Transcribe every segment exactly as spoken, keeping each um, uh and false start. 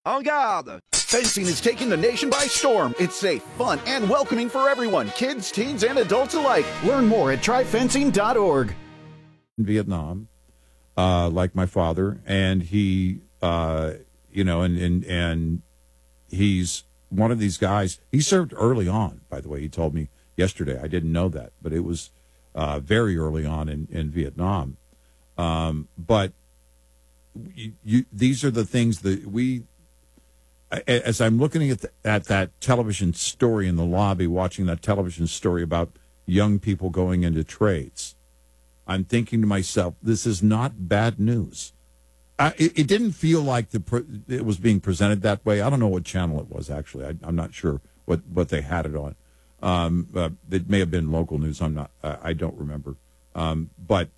En garde! Fencing is taking the nation by storm. It's safe, fun, and welcoming for everyone, kids, teens, and adults alike. Learn more at try fencing dot org. In Vietnam, uh, like my father, and he, uh, you know, and, and, and he's one of these guys. He served early on, by the way. He told me yesterday. I didn't know that, but it was uh, very early on in, in Vietnam. Um, but you, you, these are the things that we, as I'm looking at, the, at that television story in the lobby, watching that television story about young people going into trades, I'm thinking to myself, this is not bad news. Uh, it, it didn't feel like the pre- it was being presented that way. I don't know what channel it was, actually. I, I'm not sure what, what they had it on. Um, uh, it may have been local news. I'm not. Uh, I don't remember. Um, but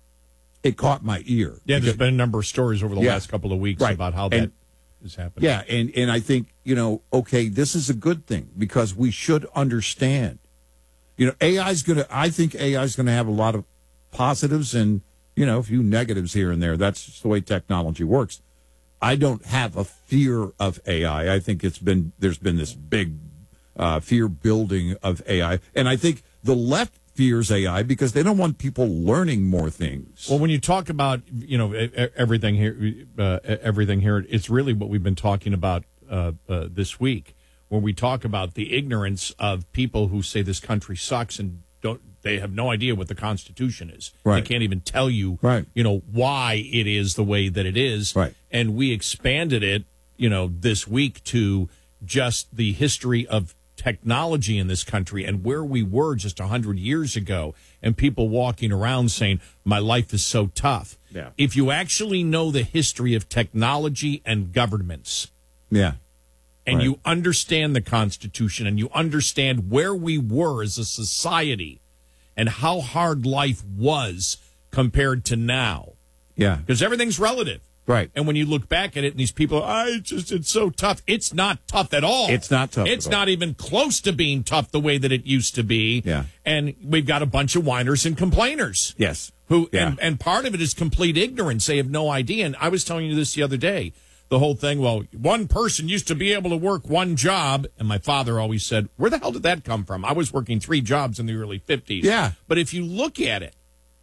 it caught my ear. Yeah, because, there's been a number of stories over the yeah, last couple of weeks right. about how and, that is happening. Yeah, and, and I think, you know, okay, this is a good thing because we should understand. You know, A I is going to, I think A I is going to have a lot of positives and, you know, a few negatives here and there. That's just the way technology works. I don't have a fear of A I. I think it's been, there's been this big uh, fear building of A I. And I think the left fears A I because they don't want people learning more things. Well, when you talk about, you know, everything here, uh, everything here, it's really what we've been talking about uh, uh, this week, when we talk about the ignorance of people who say this country sucks and don't, they have no idea what the Constitution is. Right. They can't even tell you, right. you know, why it is the way that it is. Right. And we expanded it, you know, this week to just the history of technology in this country and where we were just one hundred years ago, and people walking around saying, my life is so tough. Yeah. If you actually know the history of technology and governments, yeah, and right. you understand the Constitution and you understand where we were as a society and how hard life was compared to now. Yeah. Because everything's relative. Right. And when you look back at it and these people, I just, it's so tough. It's not tough at all. It's not tough. It's at all. not even close to being tough the way that it used to be. Yeah. And we've got a bunch of whiners and complainers. Yes. Who, yeah. and, and part of it is complete ignorance. They have no idea. And I was telling you this the other day. The whole thing, well, one person used to be able to work one job. And my father always said, where the hell did that come from? I was working three jobs in the early fifties. Yeah. But if you look at it,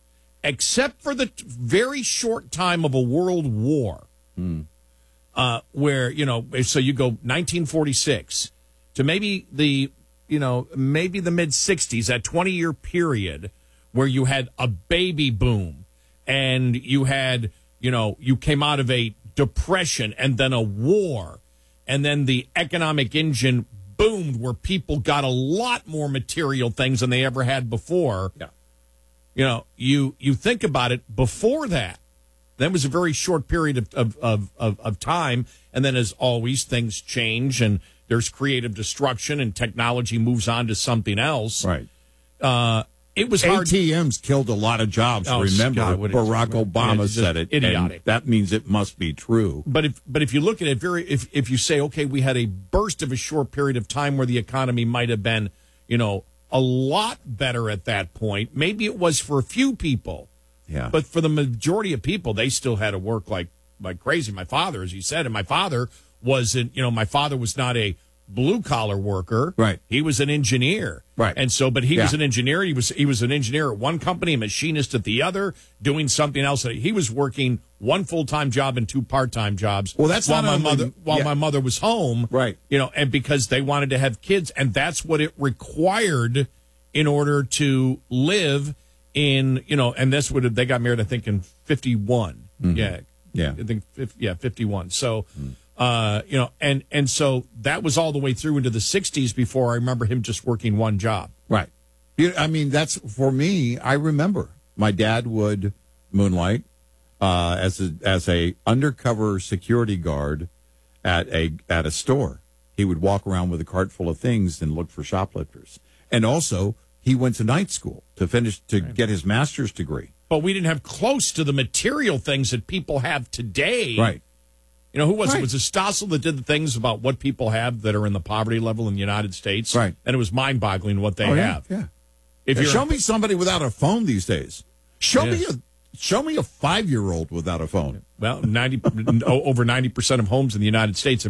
except for the t- very short time of a world war, mm. uh, where, you know, so you go nineteen forty-six to maybe the, you know, maybe the mid sixties, that twenty year period where you had a baby boom and you had, you know, you came out of a depression and then a war, and then the economic engine boomed where people got a lot more material things than they ever had before. Yeah. You know, you, you think about it, before that, that was a very short period of, of, of, of, of time. And then, as always, things change and there's creative destruction and technology moves on to something else. Right. Uh, it was hard. A T Ms killed a lot of jobs. Oh, Remember, God, what Barack is- Obama it's said it. idiotic. And that means it must be true. But if but if you look at it very, if if you say, okay, we had a burst of a short period of time where the economy might have been, you know, a lot better at that point. Maybe it was for a few people. Yeah. But for the majority of people, they still had to work like like crazy. My father, as you said, and my father wasn't, you know, my father was not a blue collar worker. Right. He was an engineer. Right. And so, but he Yeah. was an engineer. He was he was an engineer at one company, a machinist at the other, doing something else. He was working one full time job and two part time jobs. Well, that's while not my only- mother while yeah. my mother was home. Right. You know, and because they wanted to have kids, and that's what it required in order to live in, you know, and this would have, they got married, I think, in fifty-one. Mm-hmm. Yeah. Yeah. I think, yeah, fifty-one. So, mm. uh, you know, and, and so that was all the way through into the sixties before I remember him just working one job. Right. You, I mean, that's, for me, I remember my dad would moonlight uh, as a, as a undercover security guard at a at a store. He would walk around with a cart full of things and look for shoplifters. And also, he went to night school to finish to right. get his master's degree. But we didn't have close to the material things that people have today. Right. You know, who was right. it? Was it Stossel that did the things about what people have that are in the poverty level in the United States? Right. And it was mind-boggling what they oh, yeah, have. Yeah. If yeah, you're show me somebody without a phone these days. Show yeah. me a show me a five-year-old without a phone. Well, ninety over ninety percent of homes in the United States